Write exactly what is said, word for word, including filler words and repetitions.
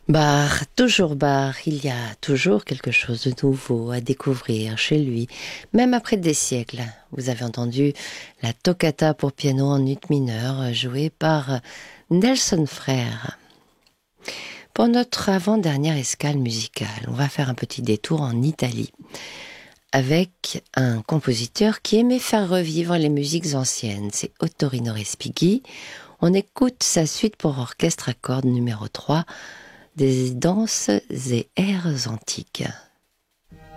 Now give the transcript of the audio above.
Bach, toujours Bach, il y a toujours quelque chose de nouveau à découvrir chez lui, même après des siècles. Vous avez entendu la toccata pour piano en ut mineur, jouée par Nelson Frère. Pour notre avant-dernière escale musicale, on va faire un petit détour en Italie, avec un compositeur qui aimait faire revivre les musiques anciennes, c'est Ottorino Respighi. On écoute sa suite pour orchestre à cordes numéro trois, des danses et airs antiques.